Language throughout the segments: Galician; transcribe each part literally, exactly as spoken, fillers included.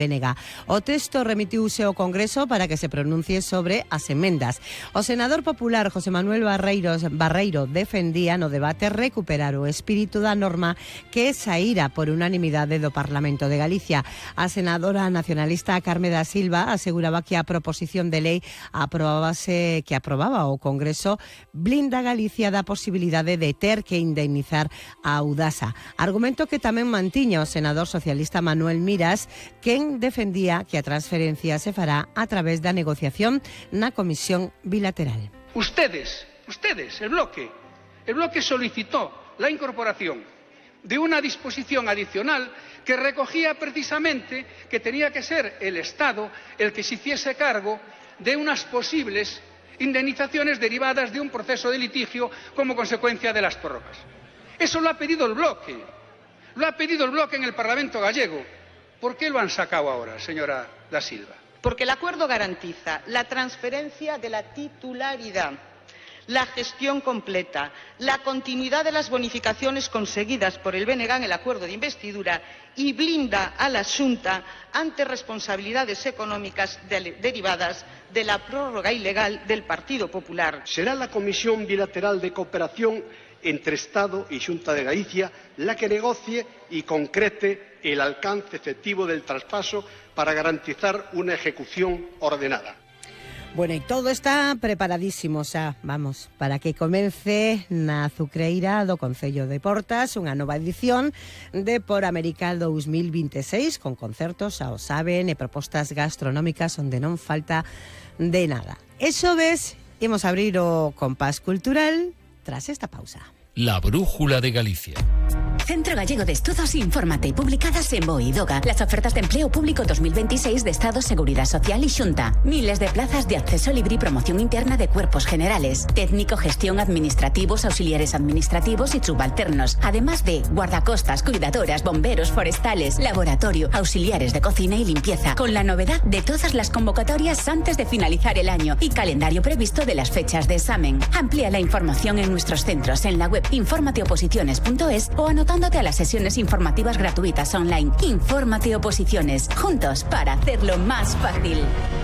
B N G. O texto remitiuse ao Congreso para que se pronuncie sobre as emendas. O senador popular José Manuel Barreiros, Barreiro defendía no debate recuperar o espírito da norma que saíra por unanimidade do Parlamento de Galicia. A senadora nacionalista Carme da Silva aseguraba que a proposición de lei aprobábase, que aprobaba o Congreso blinda Galicia da posibilidade de ter que indemnizar a Audasa. Argumento que tamén mantiña o senador socialista Manuel Miras, quen defendía que a transferencia se fará a través da negociación na Comisión Bilateral. Ustedes, ustedes, el bloque, el bloque solicitó la incorporación de una disposición adicional que recogía precisamente que tenía que ser el Estado el que se hiciese cargo de unas posibles indemnizaciones derivadas de un proceso de litigio como consecuencia de las prórrogas. Eso lo ha pedido el bloque, lo ha pedido el bloque en el Parlamento gallego. ¿Por qué lo han sacado ahora, señora da Silva? Porque el acuerdo garantiza la transferencia de la titularidad, la gestión completa, la continuidad de las bonificaciones conseguidas por el B N G en el acuerdo de investidura y blinda a la Xunta ante responsabilidades económicas de, derivadas de la prórroga ilegal del Partido Popular. Será la Comisión Bilateral de Cooperación entre Estado y Xunta de Galicia la que negocie y concrete el alcance efectivo del traspaso para garantizar una ejecución ordenada. Bueno, y todo está preparadísimo, o sea, vamos, para que comece na Azucreira do Concello de Portas unha nova edición de Por América dos mil veintiséis con concertos, xa o saben, e propostas gastronómicas onde non falta de nada. Eso ves, imos abrir o compás cultural tras esta pausa. La Brújula de Galicia. Centro Gallego de Estudos, infórmate, publicadas en Boidoga. Las ofertas de empleo público dos mil veintiséis de Estado, Seguridad Social y Xunta. Miles de plazas de acceso libre y promoción interna de cuerpos generales. Técnico, gestión, administrativos, auxiliares administrativos y subalternos. Además de guardacostas, cuidadoras, bomberos, forestales, laboratorio, auxiliares de cocina y limpieza. Con la novedad de todas las convocatorias antes de finalizar el año y calendario previsto de las fechas de examen. Amplía la información en nuestros centros en la web infórmate oposiciones punto es o anotándote a las sesiones informativas gratuitas online. Infórmate Oposiciones, juntos para hacerlo más fácil.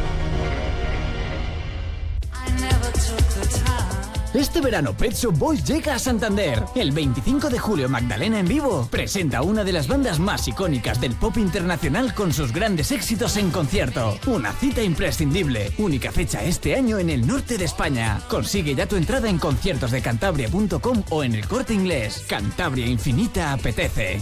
Este verano Pet Shop Boys llega a Santander. El veinticinco de julio Magdalena en Vivo presenta una de las bandas más icónicas del pop internacional con sus grandes éxitos en concierto. Una cita imprescindible. Única fecha este año en el norte de España. Consigue ya tu entrada en conciertos de cantabria punto com o en el Corte Inglés. Cantabria Infinita apetece.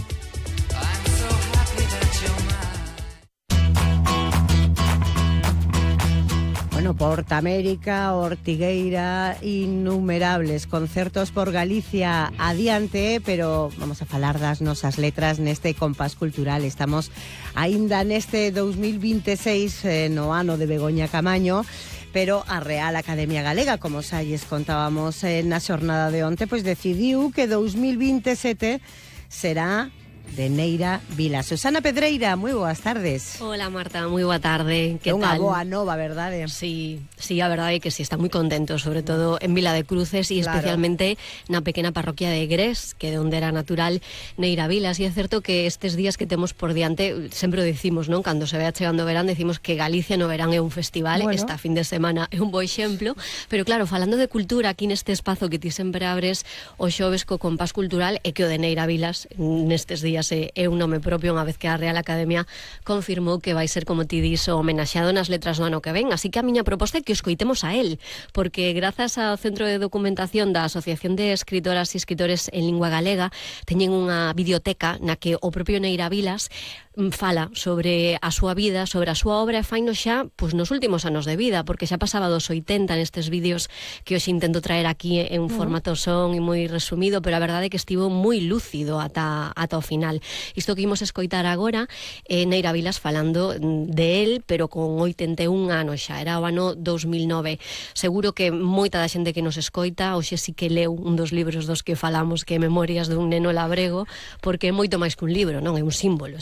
Bueno, Porta América, Ortigueira, innumerables concertos por Galicia adiante, pero vamos a falar das nosas letras neste compás cultural. Estamos aínda neste dos mil veintiséis, eh, no ano de Begoña Camaño, pero a Real Academia Galega, como xa lles contábamos eh, na xornada de onte, pois decidiu que dos mil veintisiete será de Neira Vilas. Susana Pedreira, moi boas tardes. Hola Marta, moi boa tarde. Que é unha tal? boa nova, verdade? Sí, sí, a verdade é que sí, está moi contento, sobre todo en Vila de Cruces e claro, especialmente na pequena parroquia de Gres, que de onde era natural Neira Vilas. E é certo que estes días que temos por diante, sempre o decimos, non? Cando se vea chegando o verán, decimos que Galicia no verán é un festival, bueno, esta fin de semana é un bo exemplo, pero claro, falando de cultura, aquí neste espazo que ti sempre abres o xoves co compás cultural, é que o de Neira Vilas nestes días é un nome propio, unha vez que a Real Academia confirmou que vai ser, como ti dis, o homenaxeado nas letras do ano que ven. Así que a miña proposta é que o escoitemos a él, porque grazas ao Centro de Documentación da Asociación de Escritoras e Escritores en Lingua Galega teñen unha videoteca na que o propio Neira Vilas fala sobre a súa vida, sobre a súa obra, e faino xa pois, nos últimos anos de vida, porque xa pasaba dos oitenta nestes vídeos que hoxe intento traer aquí en un formato son e moi resumido, pero a verdade é que estivo moi lúcido ata, ata o final. Isto que imos escoitar agora é Neira Vilas falando de él, pero con oitenta e un anos xa, era o ano dos mil nove. Seguro que moita da xente que nos escoita hoxe sí que leu un dos libros dos que falamos, que é Memorias dun neno labrego, porque é moito máis que un libro, non? É un símbolo, ese pequeno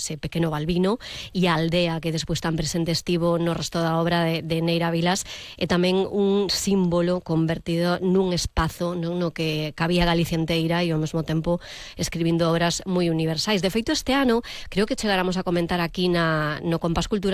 no Balbino, e a aldea que despois tan presente estivo no resto da obra de, de Neira Vilas, e tamén un símbolo convertido nun espazo no, no que cabía Galicia inteira e ao mesmo tempo escribindo obras moi universais. De feito, este ano, creo que chegáramos a comentar aquí na, no Compás Cultural